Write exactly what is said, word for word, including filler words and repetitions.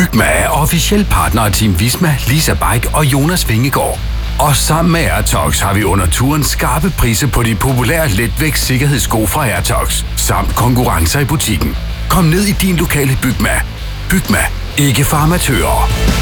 Bygma er officiel partner af Team Visma, Lisa Bike og Jonas Vingegaard. Og sammen med Airtox har vi under turen skarpe priser på de populære letvægts sikkerhedssko fra Airtox, samt konkurrencer i butikken. Kom ned i din lokale Bygma. Bygma, ikke for amatører.